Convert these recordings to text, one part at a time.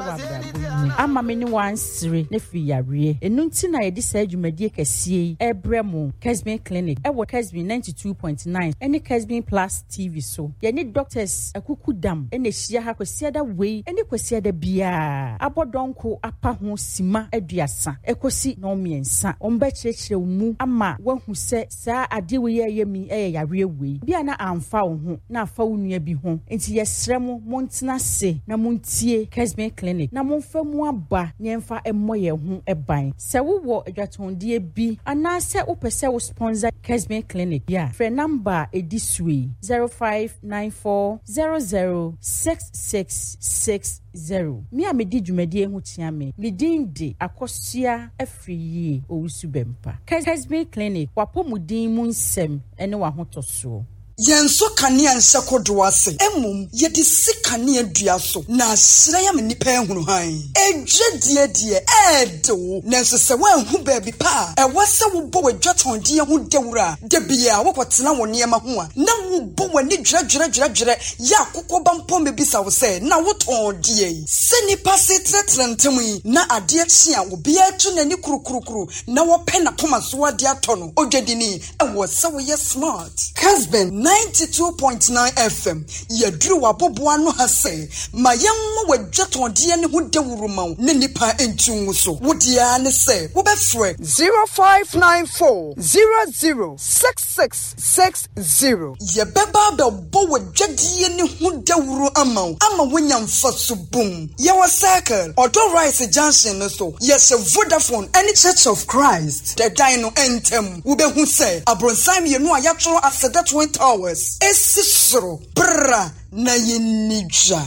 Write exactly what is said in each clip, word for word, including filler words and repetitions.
wa brabo ama me ni wansere ne fi yare enu nti na ye di sa adwumadie kese ebremo Kesbin Clinic e wo Kesbin ninety-two point nine ene Kesbin Plus T V so ye ni doctors akuku dam ene hia ha kwese da wei ene kwese da bia abodonko apa ho sima aduasa ekosi no miensa omba kirekire mu ama wahu se saa ade we ye mi e yare wei bia na amfa wo ho na afa wo nua bi ho enti yesre mo montena se na montie Kesbin Clinic na monfa mu aba nyemfa emmo ye ho eban se wo wo adwatondie bi ana se wo pese wo sponsor Kesbin Clinic ya frɛ number edisui zero five nine four zero zero six six six zero mi a me di dwumadie ho tia me me din de akosua afriye owusu bempa Kesbin Clinic wapomudin mu nsem ene wa hotoso yenso kanea nsekodo ase emum yedi sikane dua so na asire ya me nipa ehunu han edwedie die edo nenso se wanhu baabi pa e wase wo bo wadwatonde ho dewura de bia wo kotena wo niema ho a na wo bo wani dwedwere dwedwere ya akokɔ bampo me bisa wo se na wo tondie se nipa se tretrentemi na ade akyi wo bia atu nani kurukurukuru na wo pe na poma so ade atono odwedini e wo se wo ye smart Kesbin ninety-two point nine F M yadru waboboa no hase ma yenwo wadwatonde ne ho dewuru ma ne nipa entu so wodia ne se wo be frɛ zero five nine four zero zero six six six zero ye beba be bo wadwadie ne ho dewuru ama ama wonya mfa so bum ye wa circle Odo Rice Junction no so ye se Vodafone any Church of Christ the dino entem wo be hu se abronsan ye no ayatro aseda twenty hours esisro bra na yenija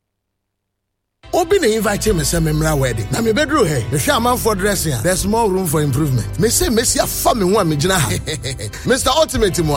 Obi na invite me say memra wedding. Na me bedroom here. Me hwe amanfo dressing. There's more room for improvement. Me say me see afa me ho a me gina ha. Mister Ultimate mo